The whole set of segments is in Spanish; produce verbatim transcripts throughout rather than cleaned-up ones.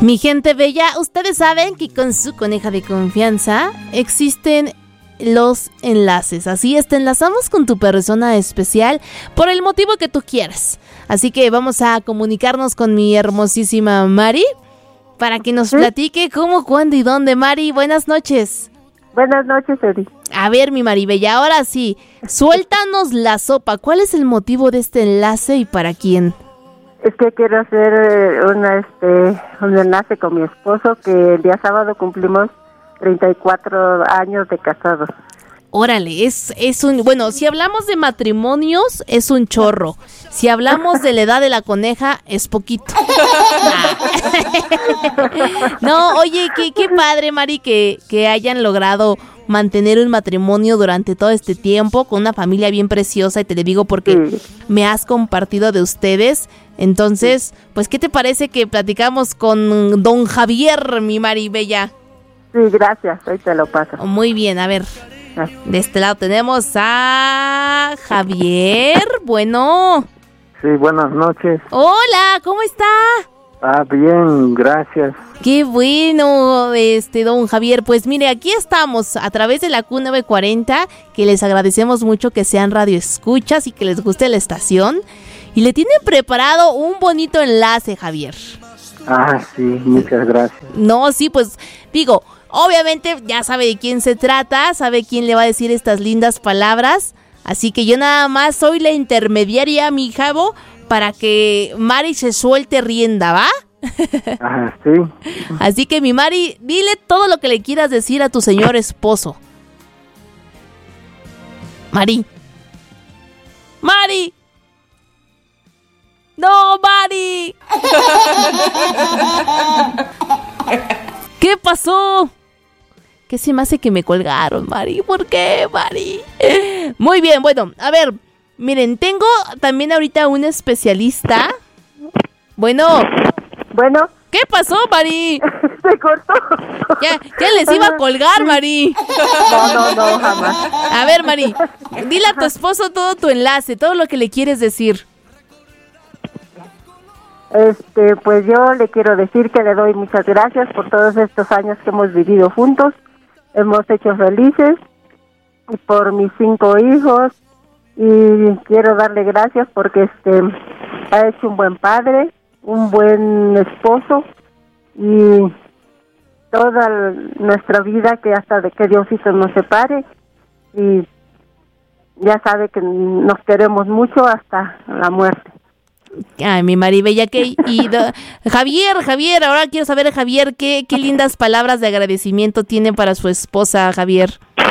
Mi gente bella, ustedes saben que con su coneja de confianza existen los enlaces. Así es, te enlazamos con tu persona especial por el motivo que tú quieras. Así que vamos a comunicarnos con mi hermosísima Mari para que nos ¿Sí? platique cómo, cuándo y dónde. Mari, buenas noches. Buenas noches, Eri. A ver, mi Mari bella, ahora sí, suéltanos la sopa. ¿Cuál es el motivo de este enlace y para quién? Es que quiero hacer una, este, un enlace con mi esposo, que el día sábado cumplimos treinta y cuatro años de casados. Órale, es, es un... Bueno, si hablamos de matrimonios, es un chorro. Si hablamos de la edad de la coneja, es poquito. No, oye, qué, qué padre, Mari, que, que hayan logrado mantener un matrimonio durante todo este tiempo con una familia bien preciosa, y te lo digo porque sí. me has compartido de ustedes. Entonces, pues, ¿qué te parece que platicamos con don Javier, mi Mari bella? Sí, gracias, hoy te lo paso. Muy bien, a ver, de este lado tenemos a Javier. Bueno. Sí, buenas noches. Hola, ¿cómo está? Ah, bien, gracias. Qué bueno, este don Javier. Pues mire, aquí estamos a través de la Q novecientos cuarenta, que les agradecemos mucho que sean radioescuchas y que les guste la estación. Y le tienen preparado un bonito enlace, Javier. Ah, sí, muchas gracias. No, sí, pues digo, obviamente ya sabe de quién se trata, sabe quién le va a decir estas lindas palabras. Así que yo nada más soy la intermediaria, mi Javo, para que Mari se suelte rienda, ¿va? Ajá, sí. Así que mi Mari, dile todo lo que le quieras decir a tu señor esposo. Mari. Mari. ¡No, Mari! ¿Qué pasó? ¿Qué se me hace que me colgaron, Mari? ¿Por qué, Mari? Muy bien, bueno, a ver, miren, tengo también ahorita un especialista. Bueno. Bueno. ¿Qué pasó, Mari? Se cortó. Ya, ya les iba a colgar, Mari. No, no, no, jamás. A ver, Mari, dile a tu esposo todo tu enlace, todo lo que le quieres decir. Este, pues yo le quiero decir que le doy muchas gracias por todos estos años que hemos vivido juntos. Hemos hecho felices, y por mis cinco hijos, y quiero darle gracias porque este ha hecho un buen padre, un buen esposo, y toda nuestra vida, que hasta de que Diosito nos separe, y ya sabe que nos queremos mucho hasta la muerte. Ay, mi Maribella, que y do, Javier, Javier, ahora quiero saber, Javier, qué, qué lindas palabras de agradecimiento tiene para su esposa, Javier.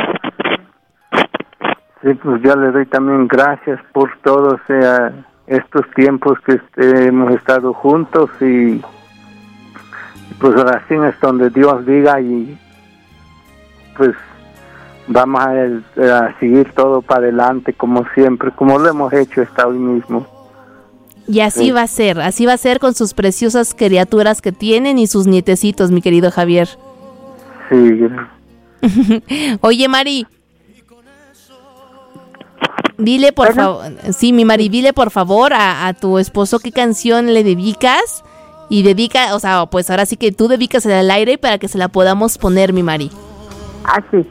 Sí, pues yo le doy también gracias por todos eh, estos tiempos que este, hemos estado juntos, y pues ahora sí es donde Dios diga, y pues vamos a, a seguir todo para adelante como siempre, como lo hemos hecho hasta hoy mismo. Y así sí. va a ser, así va a ser con sus preciosas criaturas que tienen y sus nietecitos, mi querido Javier. Sí. Oye, Mari, dile por bueno. favor, sí, mi Mari, dile por favor a, a tu esposo qué canción le dedicas, y dedica, o sea, pues ahora sí que tú dedicas al aire para que se la podamos poner, mi Mari. Así.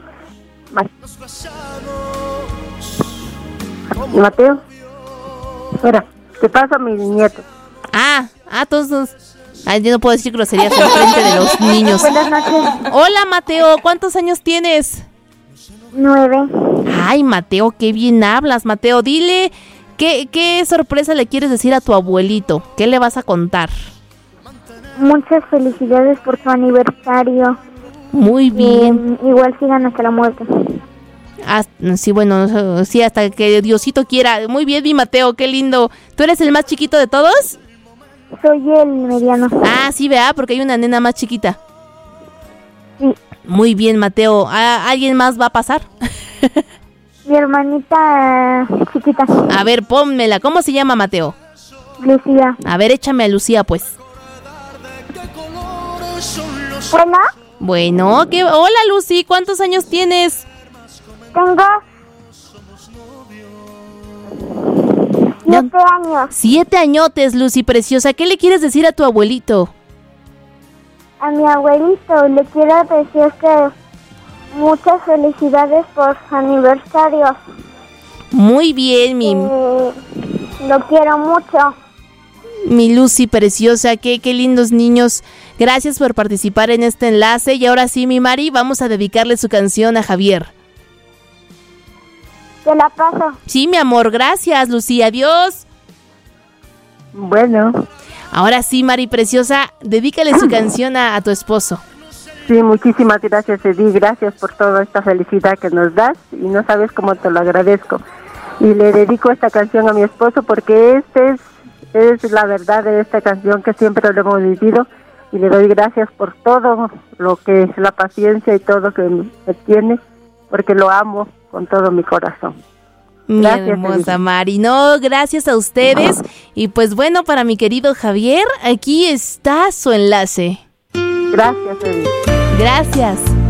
Mateo, espera. ¿Qué pasa, mi nieto? Ah, ah, todos. Ay, yo no puedo decir groserías en frente de los niños. Buenas noches. Hola, Mateo, ¿cuántos años tienes? Nueve. Ay, Mateo, qué bien hablas, Mateo. Dile, ¿qué, qué sorpresa le quieres decir a tu abuelito? ¿Qué le vas a contar? Muchas felicidades por su aniversario. Muy bien. Eh, igual sigan hasta la muerte. Ah, sí, bueno, sí, hasta que Diosito quiera. Muy bien, mi Mateo, qué lindo. ¿Tú eres el más chiquito de todos? Soy el mediano. Ah, sí, vea, porque hay una nena más chiquita. Sí. Muy bien, Mateo. ¿A- ¿Alguien más va a pasar? Mi hermanita chiquita. A ver, pónmela. ¿Cómo se llama, Mateo? Lucía. A ver, échame a Lucía, pues. Hola. Bueno, ¿qué? Hola, Lucy, ¿cuántos años tienes? Tengo siete años. Siete añotes, Lucy preciosa. ¿Qué le quieres decir a tu abuelito? a mi abuelito. Le quiero decir que muchas felicidades por su aniversario. Muy bien, mi, Eh, lo quiero mucho. mi Lucy preciosa, qué, qué lindos niños. Gracias por participar en este enlace. Y ahora sí, mi Mari, vamos a dedicarle su canción a Javier. Te la paso. Sí, mi amor, gracias, Lucía, adiós. Bueno, Ahora sí, Mari preciosa, dedícale su canción a, a tu esposo. sí, muchísimas gracias, Edith. Gracias por toda esta felicidad que nos das y no sabes cómo te lo agradezco. Y le dedico esta canción a mi esposo porque este es, es la verdad de esta canción que siempre lo hemos vivido y le doy gracias por todo lo que es la paciencia y todo que me tiene porque lo amo con todo mi corazón. Mi Gracias, hermosa Edith. Mari, no, gracias a ustedes. Y pues bueno, para mi querido Javier, aquí está su enlace. Gracias, Edith. Gracias.